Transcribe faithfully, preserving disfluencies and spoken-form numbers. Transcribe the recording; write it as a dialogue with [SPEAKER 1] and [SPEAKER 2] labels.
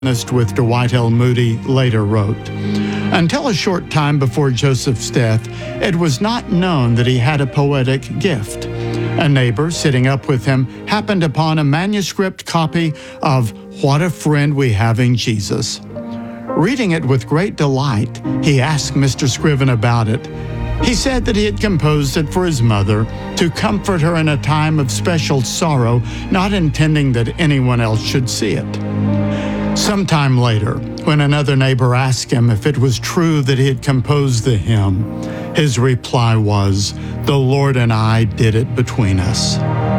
[SPEAKER 1] with Dwight L. Moody later wrote, "Until a short time before Joseph's death, it was not known that he had a poetic gift. A neighbor sitting up with him happened upon a manuscript copy of What a Friend We Have in Jesus. Reading it with great delight, he asked Mister Scriven about it. He said that he had composed it for his mother to comfort her in a time of special sorrow, not intending that anyone else should see it. Sometime later, when another neighbor asked him if it was true that he had composed the hymn, his reply was, 'The Lord and I did it between us.'"